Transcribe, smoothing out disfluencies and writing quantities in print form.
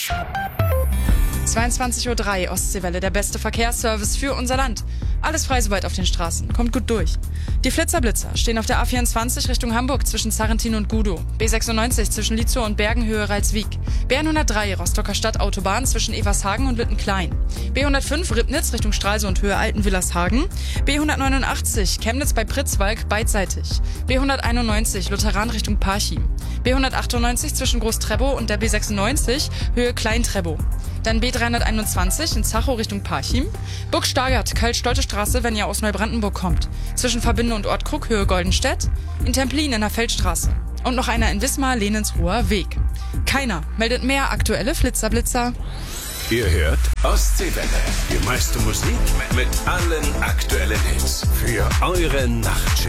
22:03 Uhr, Ostseewelle, der beste Verkehrsservice für unser Land. Alles frei soweit auf den Straßen, kommt gut durch. Die Flitzer-Blitzer stehen auf der A24 Richtung Hamburg zwischen Sarrentin und Gudow. B96 zwischen Lietzow und Bergenhöhe Ralswiek. B103 Rostocker Stadtautobahn zwischen Evershagen und Littenklein. B105 Ribnitz Richtung Stralsund Höhe Altenwillershagen. B189 Chemnitz bei Pritzwalk beidseitig. B191 Lutheran Richtung Parchim. B198 zwischen Groß-Trebow und der B96 Höhe Klein-Trebow. Dann B321 in Zachow Richtung Parchim. Burg-Stargard, Kalt-Stolte Straße, wenn ihr aus Neubrandenburg kommt. Zwischen Verbinde und Ortkrug, Höhe Goldenstedt. In Templin in der Feldstraße. Und noch einer in Wismar, Lenenshoher Weg. Keiner meldet mehr aktuelle Flitzer-Blitzer. Ihr hört Ostseewelle. Die meiste Musik mit allen aktuellen Hits. Für eure Nachtschicht.